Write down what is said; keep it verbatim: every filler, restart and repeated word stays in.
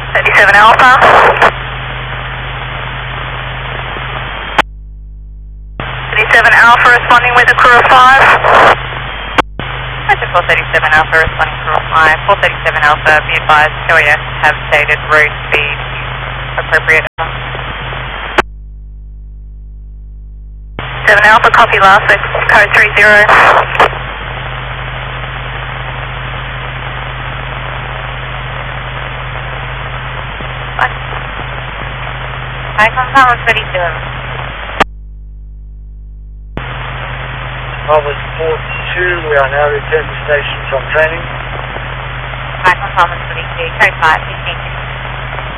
thirty-seven Alpha. thirty-seven Alpha responding with a crew of five. four thirty-seven Alpha responding crew of five. four thirty-seven Alpha, be advised, Q A S have stated road speed appropriate. seven Alpha, copy last, code three zero. Icon Thomas thirty-seven. Bravo four two, we are now returning to station from training. Icon Thomas thirty-two, code five, fifteen.